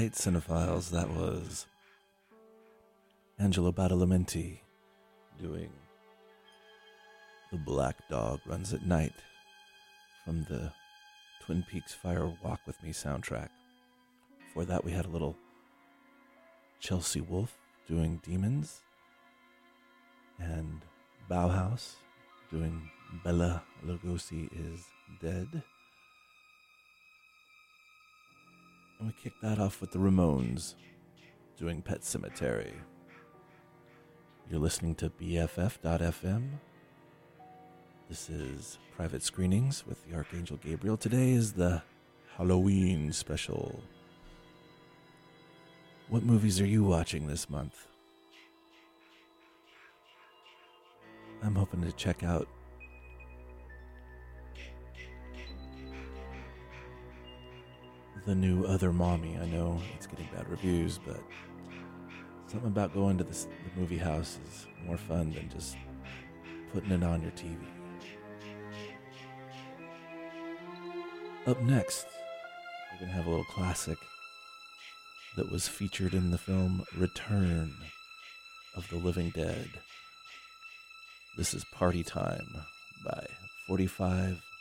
right, cinephiles, that was Angelo Badalamenti doing The Black Dog Runs at Night from the Twin Peaks Fire Walk With Me soundtrack. Before that, we had a little Chelsea Wolfe doing Demons, and Bauhaus doing Bela Lugosi is Dead. And we kicked that off with the Ramones doing Pet Sematary. You're listening to BFF.FM. This is Private Screenings with the Archangel Gabriel. Today is the Halloween special. What movies are you watching this month? I'm hoping to check out the new Other Mommy. I know it's getting bad reviews, but something about going to the movie house is more fun than just putting it on your TV. Up next, we're going to have a little classic that was featured in the film Return of the Living Dead. This is Party Time by 45